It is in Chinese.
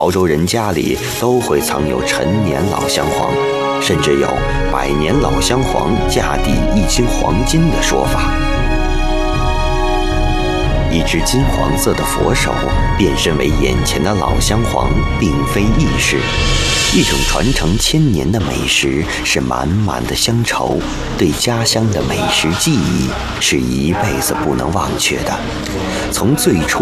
潮州人家里都会藏有陈年老香黄，甚至有100年老香黄价抵1斤黄金的说法。一只金黄色的佛手变身为眼前的老香黄，并非易事。一种传承1000年的美食是满满的乡愁，对家乡的美食记忆是一辈子不能忘却的。从最初